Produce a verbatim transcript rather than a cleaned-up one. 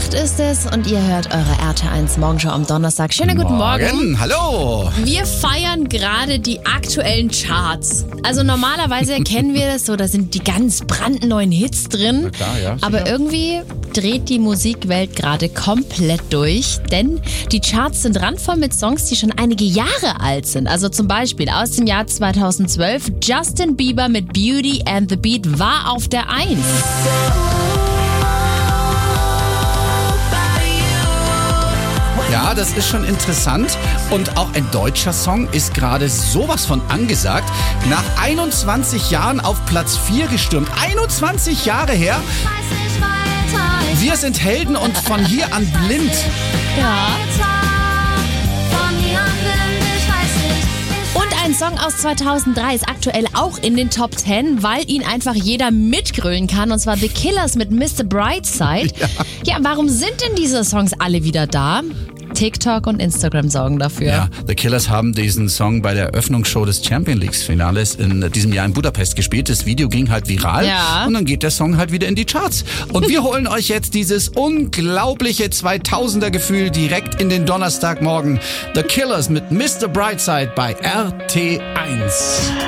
acht ist es und ihr hört eure R T eins Morgenshow am Donnerstag. Schönen guten Morgen. Morgen. Hallo. Wir feiern gerade die aktuellen Charts. Also normalerweise kennen wir das so, da sind die ganz brandneuen Hits drin. Na klar, ja, aber sicher. irgendwie dreht die Musikwelt gerade komplett durch, denn die Charts sind randvoll mit Songs, die schon einige Jahre alt sind. Also zum Beispiel aus dem Jahr zweitausendzwölf, Justin Bieber mit Beauty and the Beat war auf der eins. Ja, das ist schon interessant. Und auch ein deutscher Song ist gerade sowas von angesagt. Nach einundzwanzig Jahren auf Platz vier gestürmt. einundzwanzig Jahre her. Wir sind Helden und von hier an blind. Ja. Und ein Song aus zweitausenddrei ist aktuell auch in den Top zehn, weil ihn einfach jeder mitgrölen kann. Und zwar The Killers mit Mister Brightside. Ja. Ja, warum sind denn diese Songs alle wieder da? TikTok und Instagram sorgen dafür. Ja, The Killers haben diesen Song bei der Eröffnungsshow des Champions League Finales in diesem Jahr in Budapest gespielt. Das Video ging halt viral Ja. und dann geht der Song halt wieder in die Charts. Und wir holen euch jetzt dieses unglaubliche zweitausender-Gefühl direkt in den Donnerstagmorgen. The Killers mit Mister Brightside bei R T eins.